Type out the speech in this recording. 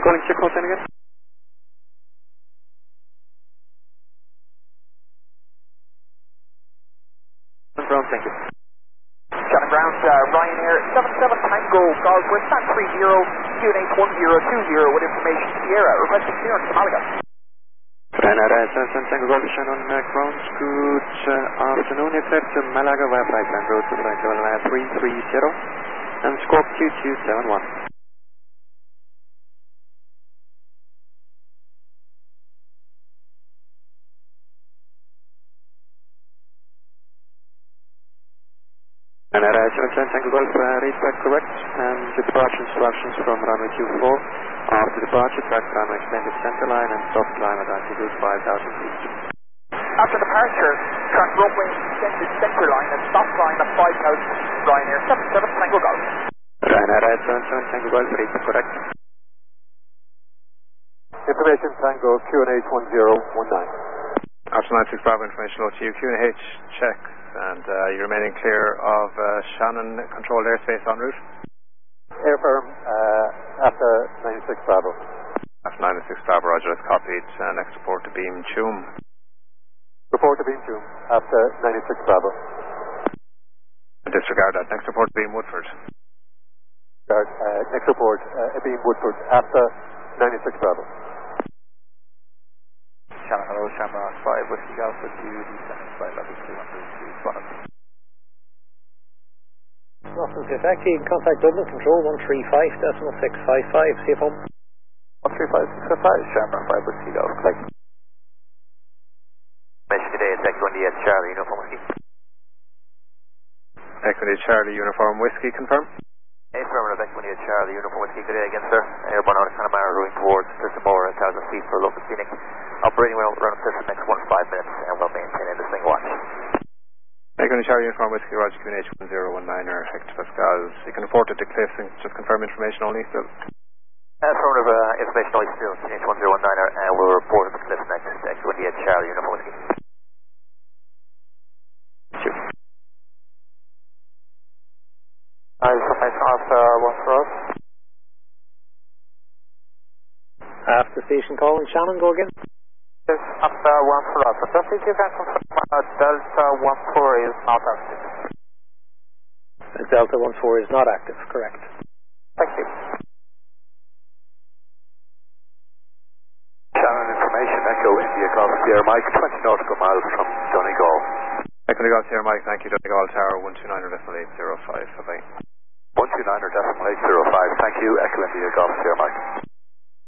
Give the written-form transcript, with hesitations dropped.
calling check call sign again. Ground, thank you. Shannon Ground, Ryanair 77 Tango Golf, we're stand 30, QNH 1020 with information Sierra, requesting clearance to Malaga. Ryanair 77 Tango Golf, Shannon Grounds, good afternoon, it's clear to Malaga via flight plan road to flight level 330 and squawk 2271. And at 77 Tango Golf, read back correct, and departure instructions from runway 24. After departure, track runway extended center line and stop climb at altitude 5,000 feet. After departure, track runway extended center line and stop climb at 5,000 Ryanair 77 Tango Golf. Ryanair 77 Tango Golf, read back correct. Information Tango, QNH 1019. After 96 Bravo information low to you, QNH check. And you're remaining clear of Shannon controlled airspace en route? Air firm, after 96 Bravo. After 96 Bravo, roger, that's copied. Next report to Beam Tuam. Report to Beam Tuam, after 96 Bravo. Disregard that. Next report to Beam Woodford. Next report, Beam Woodford, after 96 Bravo. Shannon, hello, Shamrock 5, Whiskey Alpha to descending flight level 200 to Swannon. Austin to effect, you can contact Dublin Control 135.655, see you home. 135.655, Shamrock 5, Whiskey Alpha, collect. Mission today, it's X1DS Charlie, Uniform Whiskey. X1DS Charlie, Uniform Whiskey, confirm. Affirmative, X1DS Charlie, Uniform Whiskey today again, sir. Airborne out of Connemara, moving towards Tristamore, 1,000 feet for local scenic. Operating well, run system next 1-5 minutes, and we'll maintain in the swing watch. X1DS Charlie, Uniform Whiskey, Roger, QNH 1019er, Hector Pascal. You can report it to Cliffs and just confirm information only still. Affirmative, information only still, QNH 1019er, and we'll report it to Cliffs next, X1DS Charlie, Uniform Whiskey. Information after 1 for us. After station call in Shannon, go again. Yes, after 1 for us. Just if you can confirm Delta 14 is not active. Delta 14 is not active, correct. Thank you. Shannon information, Echo India Golf Sierra Mike, 20 nautical miles from Donegal. Echo Golf Sierra Mike, thank you, Donegal Tower, 129.805, bye-bye. 129.805, thank you, Echo India Golf Sierra Mike.